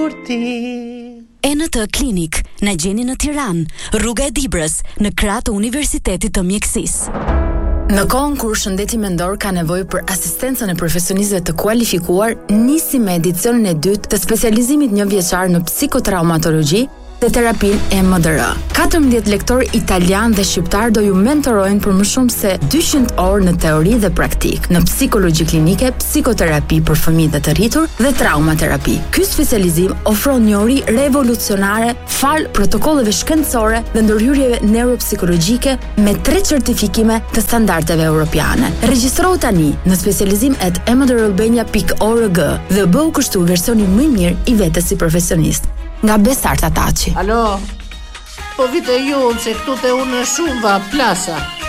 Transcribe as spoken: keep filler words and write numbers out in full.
E në të klinik, në gjeni në Tiranë, rruga e Dibrës, në krah të Universitetit të Mjekësisë. Në kohën kur shëndeti mendor ka nevojë për asistencën e profesionistëve të kualifikuar, nisi me edicionin e dytë të specializimit një vjeçar në psikotraumatologji dhe terapinë E M D R. katërmbëdhjetë lektorë italian dhe shqiptar do ju mentorojnë për më shumë se dyqind orë në teori dhe praktik, në psikologji klinike, psikoterapi për fëmijë dhe të rritur dhe traumaterapi. Ky specializim ofron një uri revolucionare fal protokolleve shkencore dhe ndërhyrjeve neuropsikologjike me tre certifikime të standardeve europiane. Regjistrohu tani në specializim at emdralbania dot org dhe bëu kështu versioni më i mirë i vetes si profesionist. Nga Besart Ataçi. Alo, po vite ju se këtu te unë shumë va plasa.